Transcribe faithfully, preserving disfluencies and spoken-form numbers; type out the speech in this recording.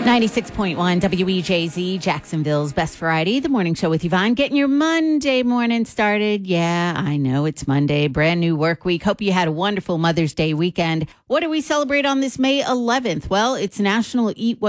ninety-six point one W E J Z, Jacksonville's Best Variety, the morning show with Yvonne. Getting your Monday morning started. Yeah, I know it's Monday, brand new work week. Hope you had a wonderful Mother's Day weekend. What do we celebrate on this May eleventh? Well, it's National Eat What